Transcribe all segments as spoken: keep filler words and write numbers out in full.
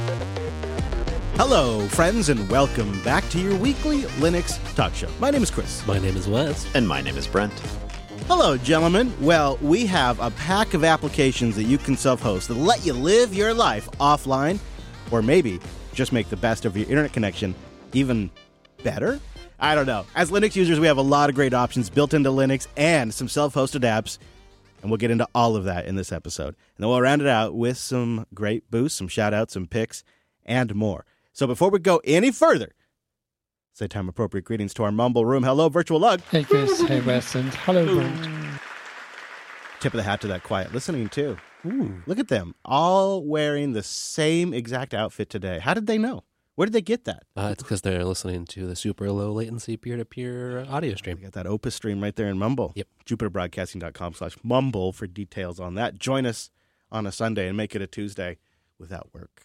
Hello, friends, and welcome back to your weekly Linux talk show. My name is Chris. My name is Wes. And my name is Brent. Hello, gentlemen. Well, we have a pack of applications that you can self-host that let you live your life offline, or maybe just make the best of your internet connection even better? I don't know. As Linux users, we have a lot of great options built into Linux and some self-hosted apps, and we'll get into all of that in this episode. And then we'll round it out with some great boosts, some shout-outs, some picks, and more. So before we go any further, say time-appropriate greetings to our Mumble Room. Hello, Virtual Lug. Hey, Chris. Hey, Wes. And hello, Brent. Tip of the hat to that quiet listening, too. Ooh, look at them, all wearing the same exact outfit today. How did they know? Where did they get that? Uh, it's because they're listening to the super low latency peer-to-peer audio stream. We got that Opus stream right there in Mumble. Yep. JupiterBroadcasting.com slash Mumble for details on that. Join us on a Sunday and make it a Tuesday without work.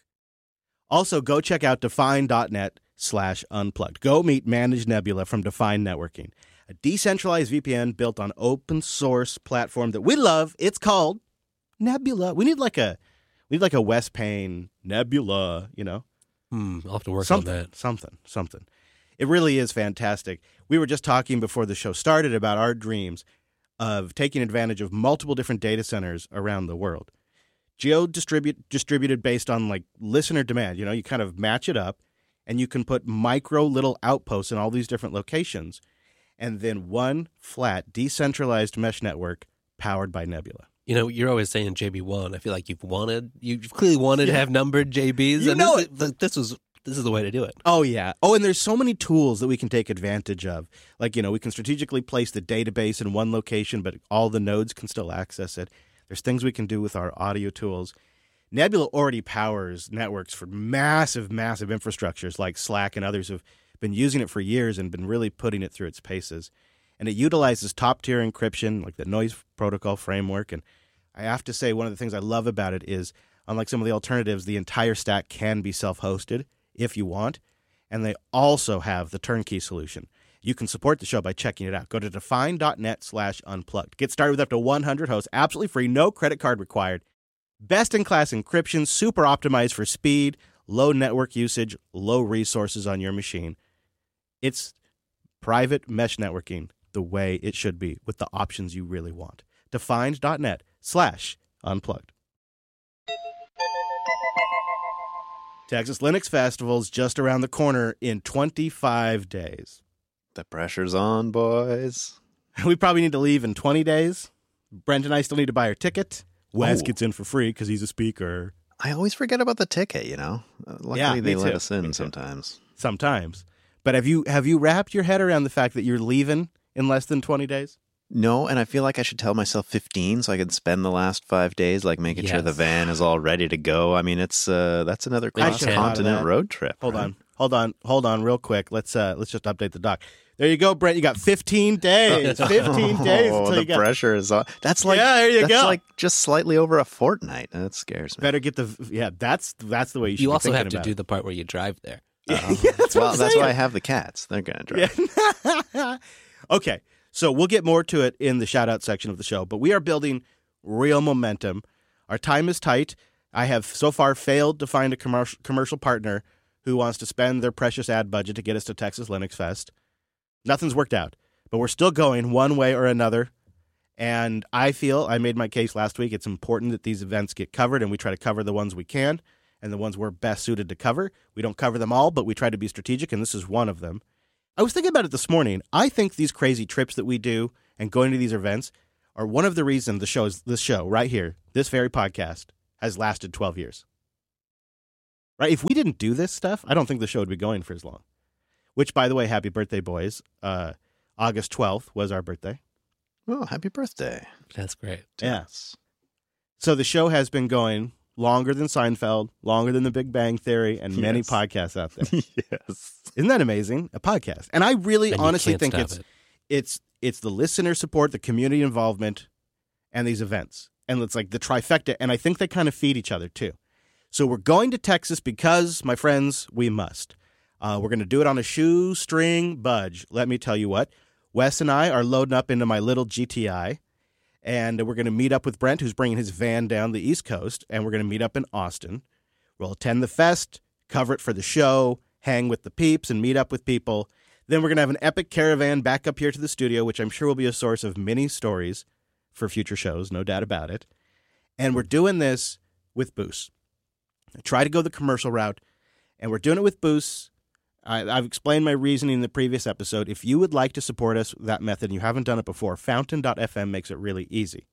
Also, go check out define.net slash unplugged. Go meet Managed Nebula from Define Networking, a decentralized V P N built on open source platform that we love. It's called Nebula. We need like a we need like a Wes Payne Nebula, you know? Hmm, I'll have to work something, on that. Something, something. It really is fantastic. We were just talking before the show started about our dreams of taking advantage of multiple different data centers around the world. Geo-distribute distributed based on like listener demand. You know, you kind of match it up and you can put micro little outposts in all these different locations and then one flat decentralized mesh network powered by Nebula. You know, you're always saying J B one. I feel like you've wanted, you've clearly wanted yeah. to have numbered J Bs. You and know this, it. This was this is the way to do it. Oh, yeah. Oh, and there's so many tools that we can take advantage of. Like, you know, we can strategically place the database in one location, but all the nodes can still access it. There's things we can do with our audio tools. Nebula already powers networks for massive, massive infrastructures like Slack and others have been using it for years and been really putting it through its paces. And it utilizes top-tier encryption, like the noise protocol framework. And I have to say, one of the things I love about it is, unlike some of the alternatives, the entire stack can be self-hosted if you want. And they also have the turnkey solution. You can support the show by checking it out. Go to define.net slash unplugged. Get started with up to one hundred hosts, absolutely free, no credit card required. Best-in-class encryption, super optimized for speed, low network usage, low resources on your machine. It's private mesh networking the way it should be with the options you really want. Define.net slash unplugged. Texas Linux Festival's just around the corner in twenty-five days. The pressure's on, boys. We probably need to leave in twenty days. Brent and I still need to buy our ticket. Wes oh. gets in for free because he's a speaker. I always forget about the ticket, you know? Uh, luckily, yeah, they let too. us in sometimes. Sometimes. But have you have you wrapped your head around the fact that you're leaving in less than twenty days? No, and I feel like I should tell myself fifteen so I can spend the last five days like making yes. sure the van is all ready to go. I mean, it's uh, that's another cross-continent road trip. Hold right? on, hold on, hold on, real quick. Let's uh, let's just update the doc. There you go, Brent. You got fifteen days. fifteen days oh, until the you got... pressure is on. That's like yeah, there you that's go. like just slightly over a fortnight. That scares me. Better get the yeah. That's that's the way you should. You be also have to about do it. the part where you drive there. Yeah, yeah, that's well, what I'm that's saying. why I have the cats. They're gonna drive. Yeah. Okay, so we'll get more to it in the shout out section of the show, but we are building real momentum. Our time is tight. I have so far failed to find a commercial commercial partner who wants to spend their precious ad budget to get us to Texas Linux Fest. Nothing's worked out, but we're still going one way or another. And I feel, I made my case last week, it's important that these events get covered, and we try to cover the ones we can and the ones we're best suited to cover. We don't cover them all, but we try to be strategic, and this is one of them. I was thinking about it this morning. I think these crazy trips that we do and going to these events are one of the reasons the show is, this show right here, this very podcast, has lasted twelve years. Right? If we didn't do this stuff, I don't think the show would be going for as long. Which, by the way, happy birthday, boys. Uh, August twelfth was our birthday. Oh, happy birthday. That's great. Yes. So the show has been going longer than Seinfeld, longer than The Big Bang Theory, and many Yes. podcasts out there. Yes. Isn't that amazing? A podcast. And I really And you honestly can't think stop it's it. it's it's the listener support, the community involvement, and these events. And it's like the trifecta. And I think they kind of feed each other too. So we're going to Texas because, my friends, we must. Uh, we're going to do it on a shoestring budge. Let me tell you what. Wes and I are loading up into my little G T I, and we're going to meet up with Brent, who's bringing his van down the East Coast, and we're going to meet up in Austin. We'll attend the fest, cover it for the show, hang with the peeps, and meet up with people. Then we're going to have an epic caravan back up here to the studio, which I'm sure will be a source of many stories for future shows, no doubt about it. And we're doing this with Boost. I try to go the commercial route, and we're doing it with Boost. I, I've explained my reasoning in the previous episode. If you would like to support us with that method and you haven't done it before, fountain dot f m makes it really easy.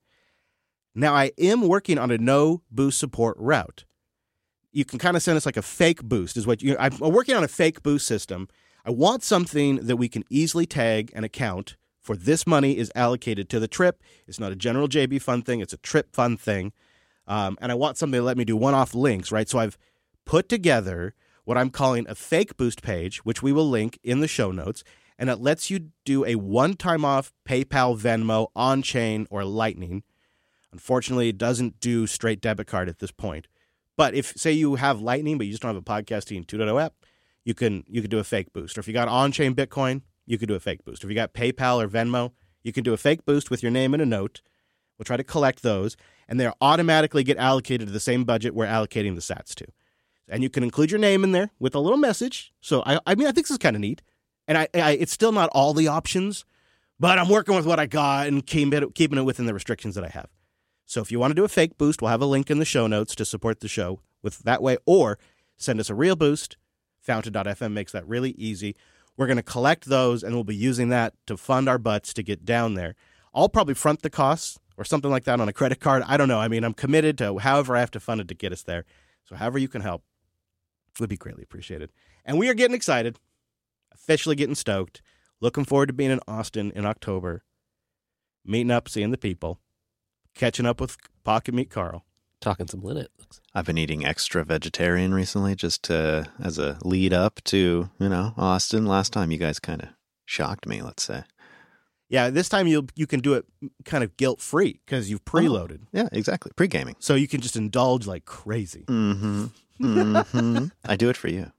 Now, I am working on a no Boost support route. You can kind of send us like a fake Boost is what you, I'm working on a fake Boost system. I want something that we can easily tag and account for. This money is allocated to the trip. It's not a general J B fund thing. It's a trip fund thing. Um, and I want something to let me do one-off links, right? So I've put together what I'm calling a fake Boost page, which we will link in the show notes, and it lets you do a one-time off PayPal, Venmo, on-chain, or Lightning. Unfortunately, it doesn't do straight debit card at this point. But if, say, you have Lightning, but you just don't have a Podcasting two point oh app, you can you can do a fake Boost. Or if you got on-chain Bitcoin, you could do a fake Boost. If you got PayPal or Venmo, you can do a fake Boost with your name and a note. We'll try to collect those, and they'll automatically get allocated to the same budget we're allocating the sats to. And you can include your name in there with a little message. So, I, I mean, I think this is kind of neat. And I, I, it's still not all the options, but I'm working with what I got and keep it, keeping it within the restrictions that I have. So if you want to do a fake Boost, we'll have a link in the show notes to support the show with that way. Or send us a real Boost. fountain dot f m makes that really easy. We're going to collect those, and we'll be using that to fund our butts to get down there. I'll probably front the costs or something like that on a credit card. I don't know. I mean, I'm committed to however I have to fund it to get us there. So however you can help would be greatly appreciated. And we are getting excited, officially getting stoked, looking forward to being in Austin in October, meeting up, seeing the people, catching up with Pocket Meat Carl. Talking some Linux. I've been eating extra vegetarian recently just to, as a lead up to, you know, Austin. Last time you guys kind of shocked me, let's say. Yeah, this time you you can do it kind of guilt-free because you've preloaded. Oh, yeah, exactly. Pre-gaming. So you can just indulge like crazy. Mm-hmm. Mm-hmm. I do it for you.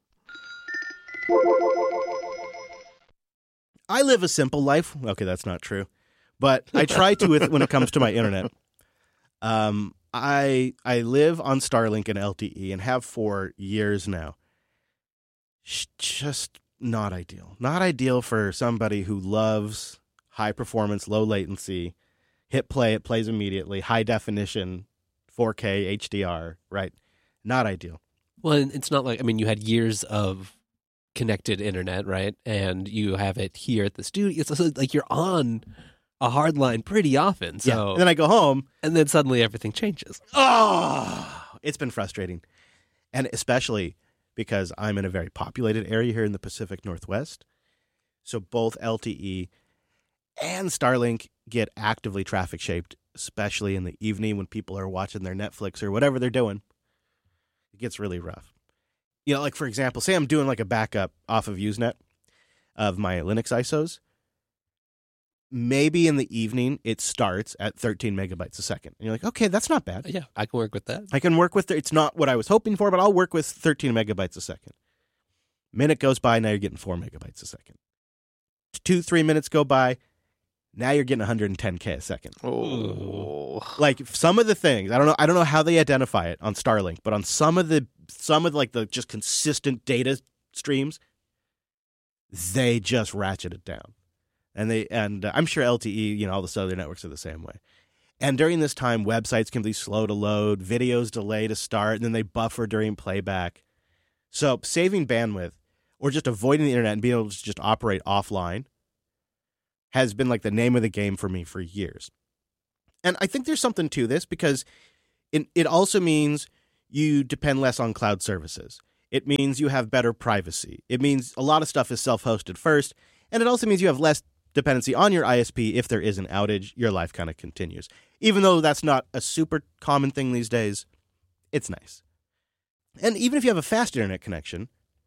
I live a simple life. Okay, that's not true. But I try to with when it comes to my internet. Um, I I live on Starlink and L T E and have for years now. Just not ideal. Not ideal for somebody who loves high performance, low latency, hit play, it plays immediately, high definition, four K, H D R, right? Not ideal. Well, it's not like, I mean, you had years of connected internet, right? And you have it here at the studio. It's also like you're on a hard line pretty often. So Yeah. And then I go home. And then suddenly everything changes. Oh, it's been frustrating. And especially because I'm in a very populated area here in the Pacific Northwest. So both L T E and Starlink get actively traffic shaped, especially in the evening when people are watching their Netflix or whatever they're doing. It gets really rough. You know, like, for example, say I'm doing like a backup off of Usenet of my Linux I S Os. Maybe in the evening it starts at thirteen megabytes a second. And you're like, okay, that's not bad. Yeah, I can work with that. I can work with, it's not what I was hoping for, but I'll work with thirteen megabytes a second. Minute goes by, now you're getting four megabytes a second. Two, three minutes go by, now you're getting one hundred ten K a second. Oh. Like some of the things, I don't know, I don't know how they identify it on Starlink, but on some of the, some of like the just consistent data streams, they just ratchet it down. And they, and uh, I'm sure L T E, you know, all the other networks are the same way. And during this time, websites can be slow to load, videos delay to start, and then they buffer during playback. So saving bandwidth or just avoiding the internet and being able to just operate offline has been like the name of the game for me for years. And I think there's something to this because it, it also means you depend less on cloud services. It means you have better privacy. It means a lot of stuff is self-hosted first. And it also means you have less dependency on your I S P. If there is an outage, your life kind of continues. Even though that's not a super common thing these days, it's nice. And even if you have a fast internet connection,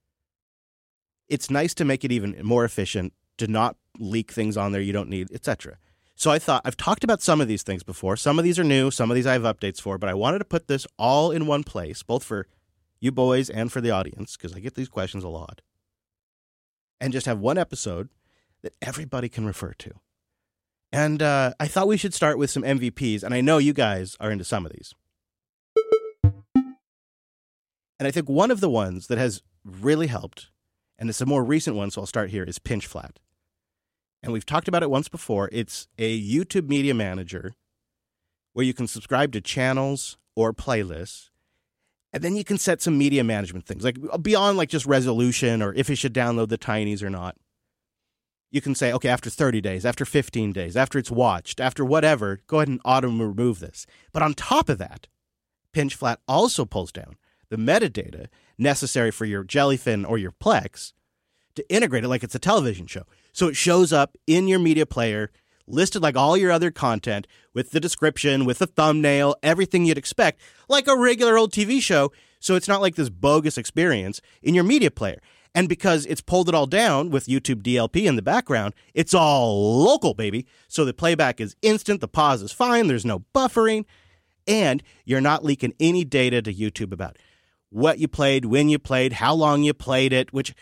it's nice to make it even more efficient, to not leak things on there you don't need, et cetera. So I thought, I've talked about some of these things before. Some of these are new, some of these I have updates for, but I wanted to put this all in one place, both for you boys and for the audience, because I get these questions a lot. And just have one episode that everybody can refer to. And uh, I thought we should start with some M V Ps, and I know you guys are into some of these. And I think one of the ones that has really helped, and it's a more recent one, so I'll start here, is Pinch Flat. And we've talked about it once before. It's a YouTube media manager where you can subscribe to channels or playlists, and then you can set some media management things, like beyond like just resolution or if you should download the tinies or not. You can say, okay, after thirty days, after fifteen days, after it's watched, after whatever, go ahead and auto remove this. But on top of that, Pinch Flat also pulls down the metadata necessary for your Jellyfin or your Plex to integrate it like it's a television show. So it shows up in your media player, listed like all your other content, with the description, with the thumbnail, everything you'd expect, like a regular old T V show. So it's not like this bogus experience in your media player. And because it's pulled it all down with YouTube D L P in the background, it's all local, baby. So the playback is instant, the pause is fine, there's no buffering, and you're not leaking any data to YouTube about what you played, when you played, how long you played it, which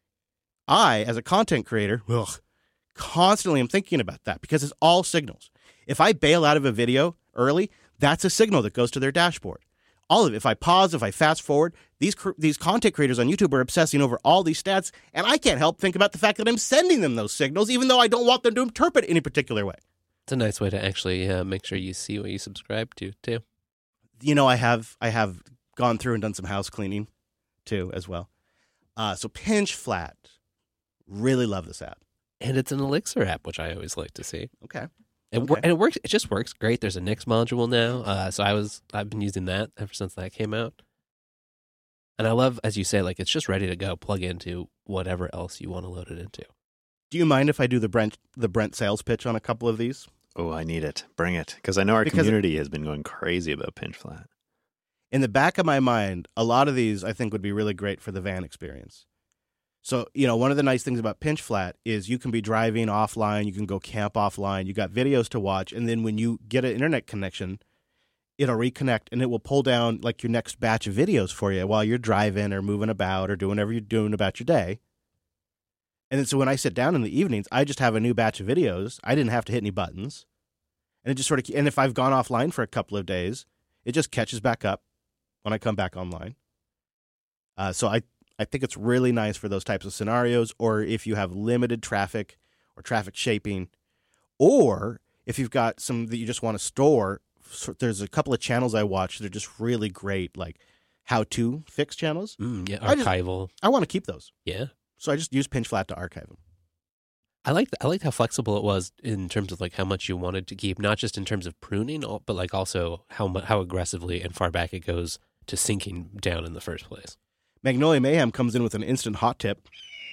I, as a content creator, ugh, constantly am thinking about that because it's all signals. If I bail out of a video early, that's a signal that goes to their dashboard. All of it. If I pause, if I fast forward, these these content creators on YouTube are obsessing over all these stats, and I can't help think about the fact that I'm sending them those signals, even though I don't want them to interpret it any particular way. It's a nice way to actually uh, make sure you see what you subscribe to, too. You know, I have I have gone through and done some house cleaning, too, as well. Uh, so Pinch Flat, really love this app. And it's an Elixir app, which I always like to see. Okay. It Okay. and it works. It just works great. There's a Nix module now, uh, so I was I've been using that ever since that came out. And I love, as you say, like it's just ready to go. Plug into whatever else you want to load it into. Do you mind if I do the Brent the Brent sales pitch on a couple of these? Oh, I need it. Bring it. Because I know our Because- community has been going crazy about Pinch Flat. In the back of my mind, a lot of these I think would be really great for the van experience. So, you know, one of the nice things about Pinch Flat is you can be driving offline, you can go camp offline, you got videos to watch, and then when you get an internet connection, it'll reconnect and it will pull down like your next batch of videos for you while you're driving or moving about or doing whatever you're doing about your day. And then so when I sit down in the evenings, I just have a new batch of videos. I didn't have to hit any buttons. And it just sort of, and if I've gone offline for a couple of days, it just catches back up when I come back online. Uh, so I, I think it's really nice for those types of scenarios, or if you have limited traffic or traffic shaping, or if you've got some that you just want to store. So there's a couple of channels I watch that are just really great, like how-to fix channels. Mm, yeah, I just- archival. I want to keep those. Yeah. So I just use Pinch Flat to archive them. I liked I liked how flexible it was in terms of like how much you wanted to keep, not just in terms of pruning, al- but like also how mu- how aggressively and far back it goes to sinking down in the first place. Magnolia Mayhem comes in with an instant hot tip.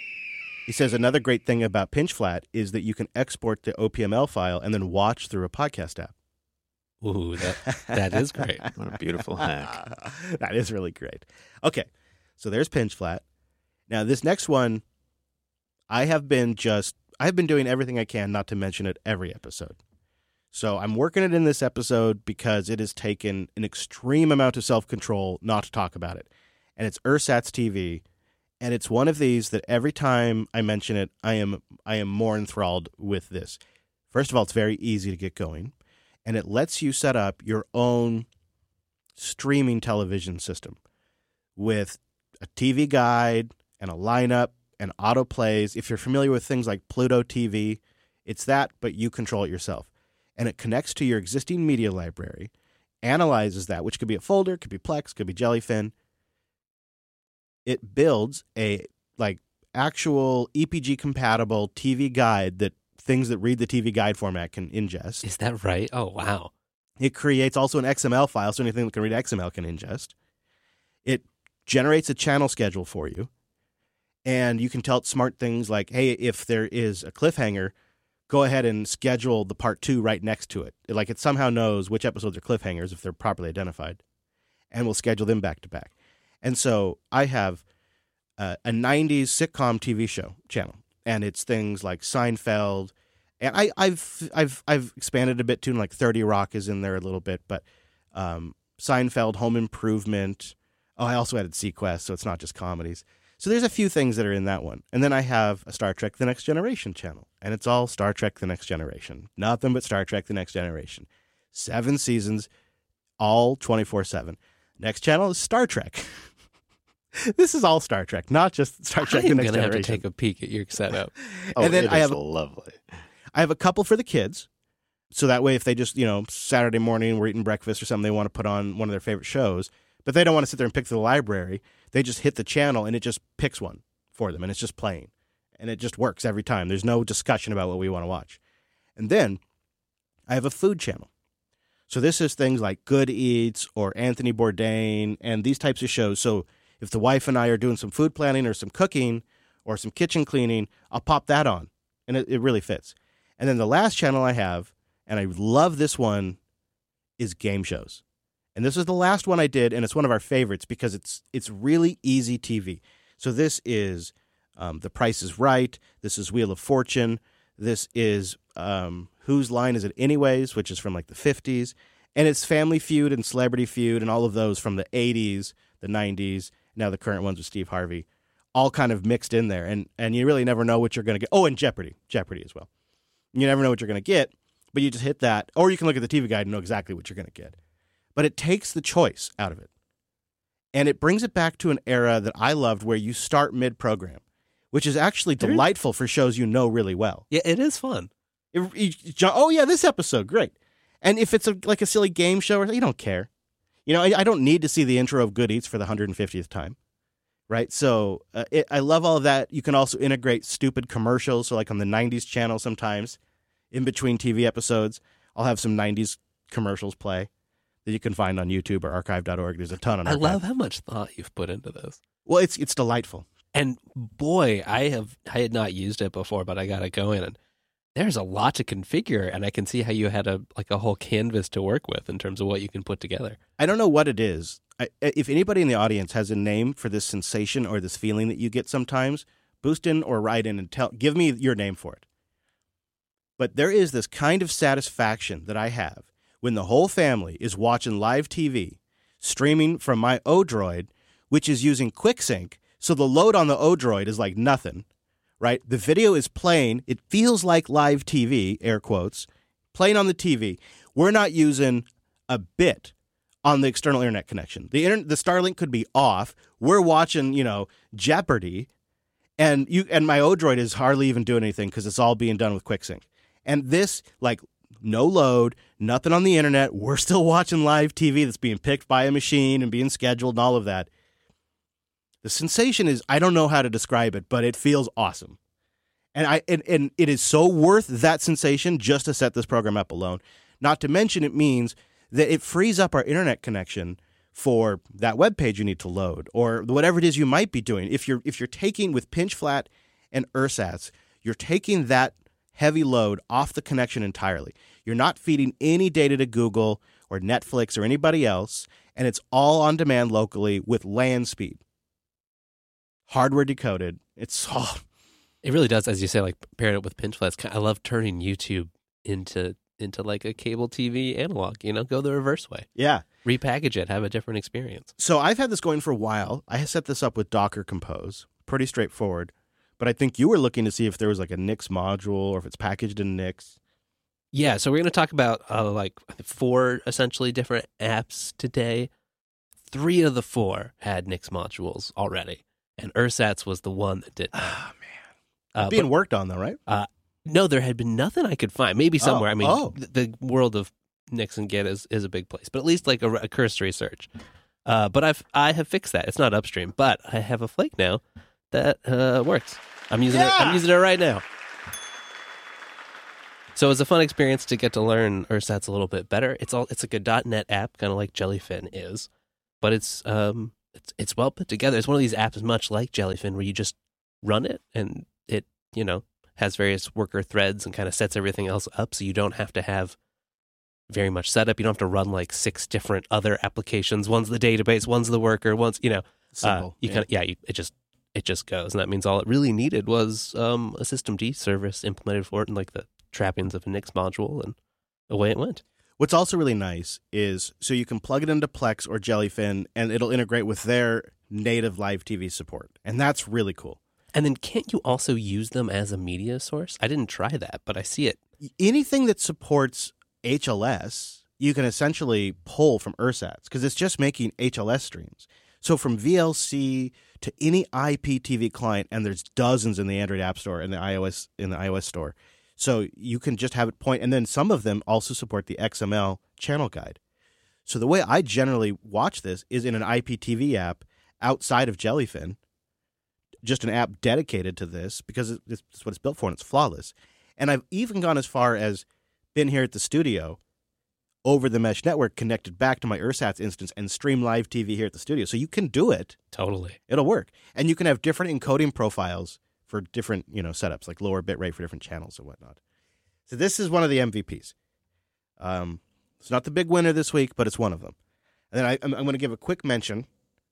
He says another great thing about Pinch Flat is that you can export the O P M L file and then watch through a podcast app. Ooh, that that is great. What a beautiful hack. That is really great. Okay, so there's Pinch Flat. Now this next one, I have been just, I've been doing everything I can not to mention it every episode. So I'm working it in this episode because it has taken an extreme amount of self-control not to talk about it. And it's Ursats T V. And it's one of these that every time I mention it, I am I am more enthralled with this. First of all, it's very easy to get going. And it lets you set up your own streaming television system with a T V guide and a lineup and autoplays. If you're familiar with things like Pluto T V, it's that, but you control it yourself. And it connects to your existing media library, analyzes that, which could be a folder, could be Plex, could be Jellyfin. It builds a like actual E P G compatible T V guide that things that read the T V guide format can ingest. Is that right? Oh, wow. It creates also an X M L file, so anything that can read X M L can ingest. It generates a channel schedule for you, and you can tell it smart things like, hey, if there is a cliffhanger, go ahead and schedule the part two right next to it. Like it somehow knows which episodes are cliffhangers if they're properly identified, and will schedule them back to back. And so I have uh, a nineties sitcom T V show channel, and it's things like Seinfeld. And I, I've I've I've expanded a bit too, and like thirty Rock is in there a little bit, but um, Seinfeld, Home Improvement. Oh, I also added Sequest, so it's not just comedies. So there's a few things that are in that one. And then I have a Star Trek The Next Generation channel, and it's all Star Trek The Next Generation. Nothing but Star Trek The Next Generation. Seven seasons, all twenty-four seven. Next channel is Star Trek. This is all Star Trek, not just Star Trek: The I'm Next gonna have to Generation. take a peek at your setup. Oh, And then it I is have- lovely. I have a couple for the kids. So that way, if they just, you know, Saturday morning, we're eating breakfast or something, they want to put on one of their favorite shows, but they don't want to sit there and pick through the library. They just hit the channel and it just picks one for them and it's just playing. And it just works every time. There's no discussion about what we want to watch. And then I have a food channel. So this is things like Good Eats or Anthony Bourdain and these types of shows. So if the wife and I are doing some food planning or some cooking or some kitchen cleaning, I'll pop that on. And it, it really fits. And then the last channel I have, and I love this one, is game shows. And this is the last one I did, and it's one of our favorites because it's it's really easy T V. So this is um, The Price is Right. This is Wheel of Fortune. This is um, Whose Line Is It Anyways, which is from like the fifties. And it's Family Feud and Celebrity Feud and all of those from the eighties, the nineties, now the current ones with Steve Harvey, all kind of mixed in there. And, and you really never know what you're going to get. Oh, and Jeopardy. Jeopardy as well. You never know what you're going to get. But you just hit that, or you can look at the T V guide and know exactly what you're going to get. But it takes the choice out of it. And it brings it back to an era that I loved where you start mid-program, which is actually There- delightful for shows you know really well. Yeah, it is fun. It- you- you- oh, yeah, this episode, great. And if it's a, like a silly game show, or you don't care. You know, I, I don't need to see the intro of Good Eats for the one hundred fiftieth time. Right? So uh, it, I love all of that. You can also integrate stupid commercials. So like on the nineties channel sometimes, in between T V episodes, I'll have some nineties commercials play that you can find on YouTube or archive dot org. There's a ton on I archive. love how much thought you've put into this. Well, it's it's delightful. And boy, I have I had not used it before, but I got to go in and there's a lot to configure, and I can see how you had a like a whole canvas to work with in terms of what you can put together. I don't know what it is. I, if anybody in the audience has a name for this sensation or this feeling that you get sometimes, boost in or write in and tell. Give me your name for it. But there is this kind of satisfaction that I have when the whole family is watching live T V, streaming from my Odroid, which is using QuickSync. So the load on the Odroid is like nothing, right? The video is playing. It feels like live T V, air quotes, playing on the T V. We're not using a bit on the external internet connection. The internet, the Starlink could be off. We're watching, you know, Jeopardy, and you and my Odroid is hardly even doing anything because it's all being done with QuickSync. And this, like, no load, nothing on the internet. We're still watching live T V that's being picked by a machine and being scheduled and all of that. The sensation is, I don't know how to describe it, but it feels awesome. And I and, and it is so worth that sensation just to set this program up alone. Not to mention it means that it frees up our internet connection for that web page you need to load or whatever it is you might be doing. If you're if you're taking with Pinch Flat and ersatz, you're taking that heavy load off the connection entirely. You're not feeding any data to Google or Netflix or anybody else, and it's all on demand locally with LAN speed. Hardware decoded. It's all. It really does, as you say, like paired it with pinch flats. I love turning YouTube into into like a cable T V analog. You know, go the reverse way, Yeah. repackage it, have a different experience. So I've had this going for a while. I set this up with Docker Compose. Pretty straightforward. But I think you were looking to see if there was like a Nix module or if it's packaged in Nix. Yeah, so we're going to talk about uh, like four essentially different apps today. Three of the four had Nix modules already, and ersatz was the one that didn't. Oh, man. Uh, Being but- worked on, though, right? No, there had been nothing I could find. Maybe somewhere. Oh, I mean, oh. th- the world of Nix and Git is, is a big place, but at least like a, a cursory search. Uh, but I've I have fixed that. It's not upstream, but I have a flake now that uh, works. I'm using it. Yeah! I'm using it right now. So it's a fun experience to get to learn ersatz a little bit better. It's all it's like a .NET app, kind of like Jellyfin is, but it's um it's it's well put together. It's one of these apps much like Jellyfin where you just run it and it you know. has various worker threads and kind of sets everything else up so you don't have to have very much setup. You don't have to run like six different other applications. One's the database, one's the worker, one's, you know, Simple. uh, you yeah. kind of, yeah, you, it just, it just goes. And that means all it really needed was um, a systemd service implemented for it and like the trappings of a Nix module, and away it went. What's also really nice is so you can plug it into Plex or Jellyfin and it'll integrate with their native live T V support. And that's really cool. And then can't you also use them as a media source? I didn't try that, but I see it. Anything that supports H L S, you can essentially pull from ersatz because it's just making H L S streams. So from V L C to any I P T V client, and there's dozens in the Android App Store and the iOS in the iOS store. So you can just have it point, and then some of them also support the X M L channel guide. So the way I generally watch this is in an I P T V app outside of Jellyfin, just an app dedicated to this because it's what it's built for and it's flawless. And I've even gone as far as been here at the studio over the mesh network, connected back to my Ursats instance and stream live T V here at the studio. So you can do it. Totally. It'll work. And you can have different encoding profiles for different, you know, setups, like lower bit rate for different channels and whatnot. So this is one of the M V Ps. Um, it's not the big winner this week, but it's one of them. And then I, I'm, I'm going to give a quick mention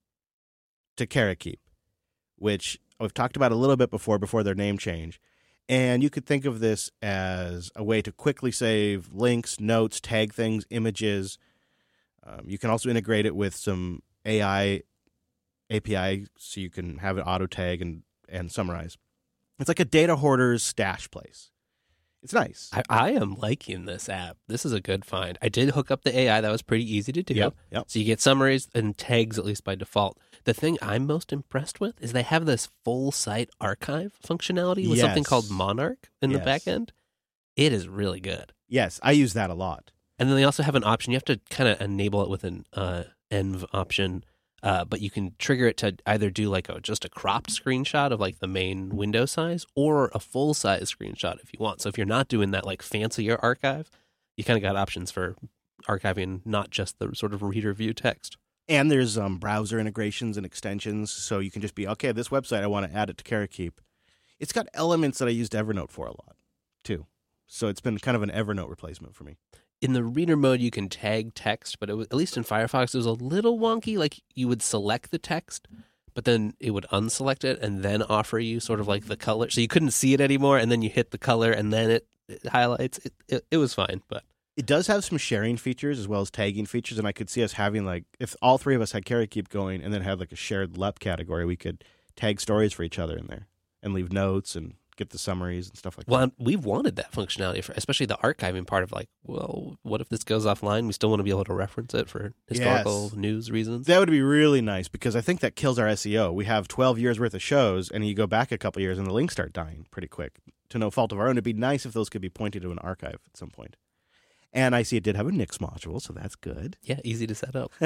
to Karakeep, which we've talked about a little bit before, before their name change. And you could think of this as a way to quickly save links, notes, tag things, images. Um, you can also integrate it with some A I A P I so you can have it auto tag and, and summarize. It's like a data hoarder's stash place. It's nice. I, I am liking this app. This is a good find. I did hook up the A I. That was pretty easy to do. Yep, yep. So you get summaries and tags, at least by default. The thing I'm most impressed with is they have this full site archive functionality with Yes. something called Monarch in the Yes. back end. It is really good. Yes, I use that a lot. And then they also have an option. You have to kind of enable it with an uh, env option, uh, but you can trigger it to either do like a, just a cropped screenshot of like the main window size or a full size screenshot if you want. So if you're not doing that like fancier archive, you kind of got options for archiving not just the sort of reader view text. And there's um, browser integrations and extensions, so you can just be, okay, this website, I want to add it to Karakeep. It's got elements that I used Evernote for a lot, too. So it's been kind of an Evernote replacement for me. In the reader mode, you can tag text, but it was, at least in Firefox, it was a little wonky. Like you would select the text, but then it would unselect it and then offer you sort of like the color. So you couldn't see it anymore, and then you hit the color, and then it, it highlights. It, it, it was fine, but... It does have some sharing features as well as tagging features, and I could see us having, like, if all three of us had Karakeep going and then had, like, a shared L E P category, we could tag stories for each other in there and leave notes and get the summaries and stuff like Well, that. we've wanted that functionality, for especially the archiving part of like, well, what if this goes offline? We still want to be able to reference it for historical Yes. news reasons. That would be really nice because I think that kills our S E O. We have twelve years worth of shows, and you go back a couple years and the links start dying pretty quick. To no fault of our own, it'd be nice if those could be pointed to an archive at some point. And I see it did have a Nix module, so that's good. Yeah, easy to set up.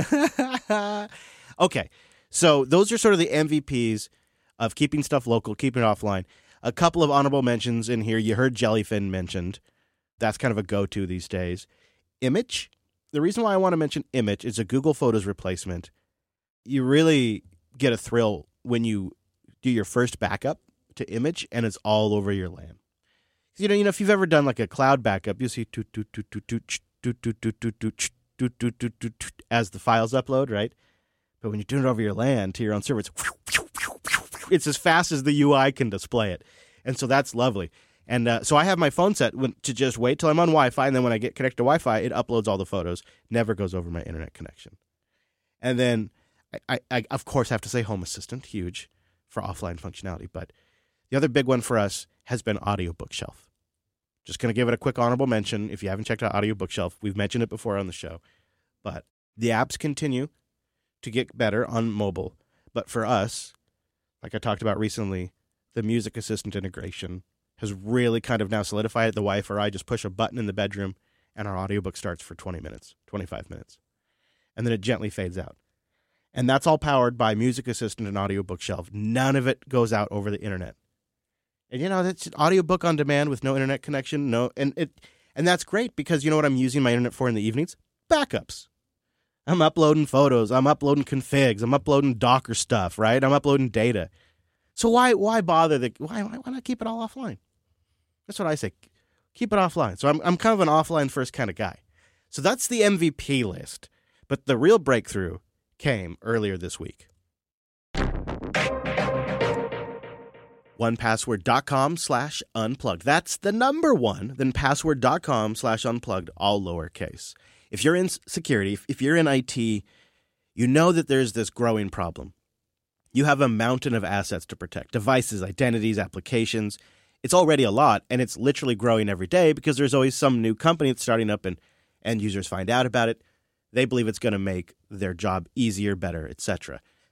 Okay, so those are sort of the M V Ps of keeping stuff local, keeping it offline. A couple of honorable mentions in here. You heard Jellyfin mentioned. That's kind of a go-to these days. Image. The reason why I want to mention Image is a Google Photos replacement. You really get a thrill when you do your first backup to Image, and it's all over your LAN. You know, you know, if you've ever done like a cloud backup, you see toot, toot, toot, toot, toot, toot, toot, toot, toot, toot, toot, toot, toot, toot, toot, as the files upload, right? But when you're doing it over your LAN to your own server, it's it's as fast as the U I can display it, and so that's lovely. And uh, so I have my phone set when, to just wait till I'm on Wi-Fi, and then when I get connected to Wi-Fi, it uploads all the photos. Never goes over my internet connection. And then I, I, I of course have to say Home Assistant, huge for offline functionality, but the other big one for us has been Audio Bookshelf. Just going to give it a quick honorable mention. If you haven't checked out Audio Bookshelf, we've mentioned it before on the show. But the apps continue to get better on mobile. But for us, like I talked about recently, the Music Assistant integration has really kind of now solidified it. The wife or I just push a button in the bedroom, and our audiobook starts for twenty minutes, twenty-five minutes. And then it gently fades out. And that's all powered by Music Assistant and Audio Bookshelf. None of it goes out over the internet. And, you know, that's an audiobook on demand with no internet connection. No, and it, and that's great because you know what I'm using my internet for in the evenings? Backups. I'm uploading photos. I'm uploading configs. I'm uploading Docker stuff, right? I'm uploading data. So why why bother? The, why, why not keep it all offline? That's what I say. Keep it offline. So I'm I'm kind of an offline first kind of guy. So that's the M V P list. But the real breakthrough came earlier this week. one password dot com slash unplugged. That's the number one, then password dot com slash unplugged, all lowercase. If you're in security, if you're in I T, you know that there's this growing problem. You have a mountain of assets to protect, devices, identities, applications. It's already a lot, and it's literally growing every day because there's always some new company that's starting up, and end users find out about it. They believe it's going to make their job easier, better, et cetera.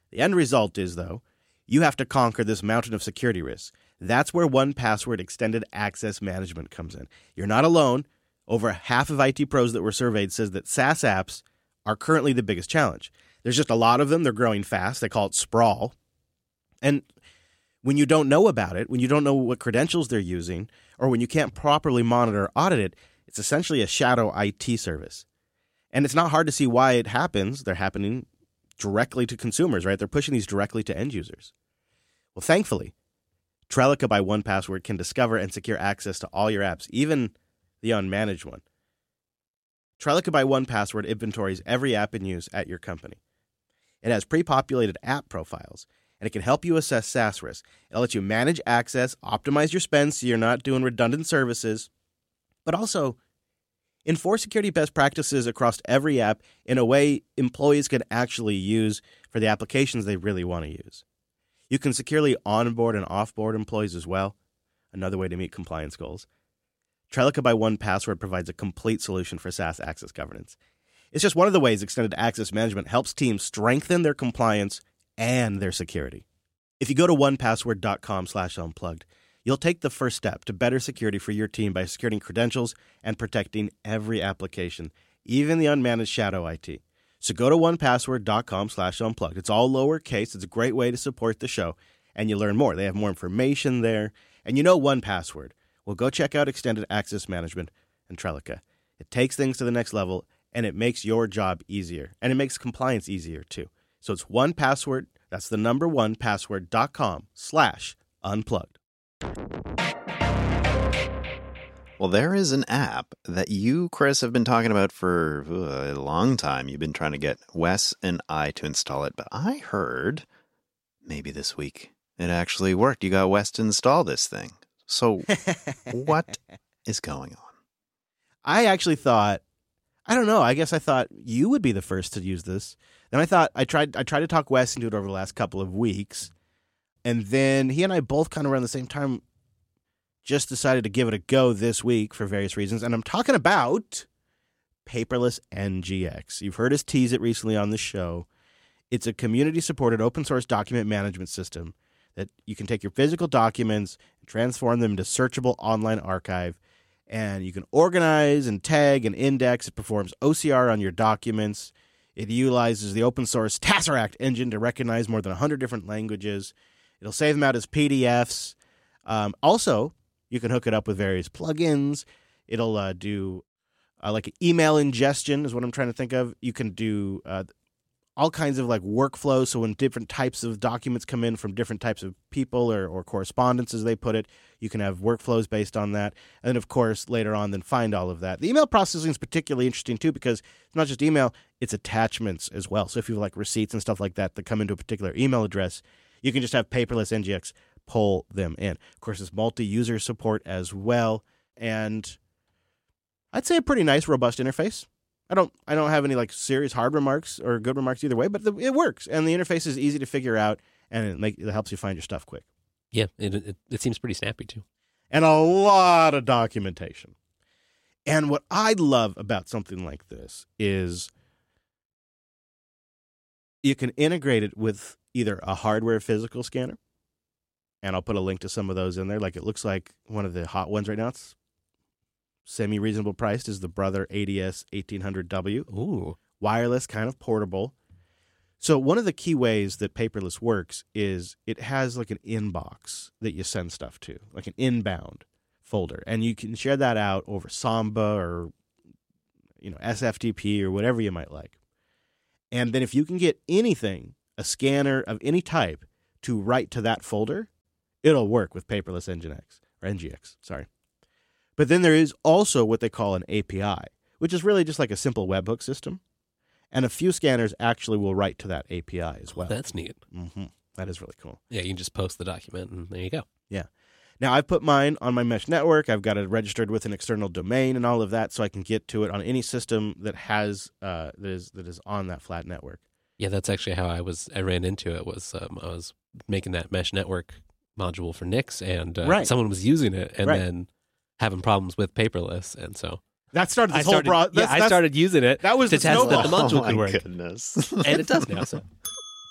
The end result is, though, you have to conquer this mountain of security risks. That's where one Password Extended Access Management comes in. You're not alone. Over half of I T pros that were surveyed says that SaaS apps are currently the biggest challenge. There's just a lot of them. They're growing fast. They call it sprawl. And when you don't know about it, when you don't know what credentials they're using, or when you can't properly monitor or audit it, it's essentially a shadow I T service. And it's not hard to see why it happens. They're happening directly to consumers, right? They're pushing these directly to end users. Well, thankfully, Trellica by one Password can discover and secure access to all your apps, even the unmanaged one. Trellica by one Password inventories every app in use at your company. It has pre-populated app profiles, and it can help you assess SaaS risk. It'll let you manage access, optimize your spend so you're not doing redundant services, but also enforce security best practices across every app in a way employees can actually use for the applications they really want to use. You can securely onboard and offboard employees as well, another way to meet compliance goals. Trellica by one Password provides a complete solution for SaaS access governance. It's just one of the ways Extended Access Management helps teams strengthen their compliance and their security. If you go to one password dot com slash unplugged, you'll take the first step to better security for your team by securing credentials and protecting every application, even the unmanaged shadow I T. So go to one password dot com slash unplugged. It's all lowercase. It's a great way to support the show, and you learn more. They have more information there. And you know one Password. Well, go check out Extended Access Management and Trellica. It takes things to the next level, and it makes your job easier. And it makes compliance easier, too. So it's one Password. That's the number one password dot com slash unplugged. Well, there is an app that you, Chris, have been talking about for uh, a long time. You've been trying to get Wes and I to install it, but I heard maybe this week it actually worked. You got Wes to install this thing. So what is going on? I actually thought, I don't know, I guess I thought you would be the first to use this. Then I thought, I tried I tried to talk Wes into it over the last couple of weeks, and then he and I both kind of around the same time just decided to give it a go this week for various reasons. And I'm talking about Paperless N G X. You've heard us tease it recently on the show. It's a community-supported open-source document management system that you can take your physical documents and transform them into searchable online archive. And you can organize and tag and index. It performs O C R on your documents. It utilizes the open-source Tesseract engine to recognize more than one hundred different languages. It'll save them out as P D Fs. Um, also, you can hook it up with various plugins. It'll uh, do uh, like email ingestion is what I'm trying to think of. You can do uh, all kinds of like workflows. So when different types of documents come in from different types of people or, or correspondence, as they put it, you can have workflows based on that. And then, of course, later on, then find all of that. The email processing is particularly interesting, too, because it's not just email, it's attachments as well. So if you have like receipts and stuff like that that come into a particular email address, you can just have Paperless N G X pull them in. Of course, it's multi-user support as well, and I'd say a pretty nice, robust interface. I don't, I don't have any like serious hard remarks or good remarks either way, but the, it works, and the interface is easy to figure out, and it, make, it helps you find your stuff quick. Yeah, it, it it seems pretty snappy too, and a lot of documentation. And what I love about something like this is you can integrate it with either a hardware physical scanner. And I'll put a link to some of those in there. Like it looks like one of the hot ones right now. It's semi-reasonable priced is the Brother A D S eighteen hundred W. Ooh. Wireless, kind of portable. So one of the key ways that Paperless works is it has like an inbox that you send stuff to, like an inbound folder. And you can share that out over Samba or you know S F T P or whatever you might like. And then if you can get anything, a scanner of any type, to write to that folder, it'll work with Paperless N G X, or N G X, sorry. But then there is also what they call an A P I, which is really just like a simple webhook system. And a few scanners actually will write to that A P I as well. Oh, that's neat. Mm-hmm. That is really cool. Yeah, you can just post the document, and there you go. Yeah. Now, I've put mine on my mesh network. I've got it registered with an external domain and all of that, so I can get to it on any system that has uh, that is that is on that flat network. Yeah, that's actually how I was. I ran into it. Was um, I was making that mesh network module for Nix, and uh, right. someone was using it, and right. then having problems with Paperless, and so that started this I started, whole pro- Yeah, I started using it that was to the test that the snowball. module Oh could my work, goodness. and it does now. So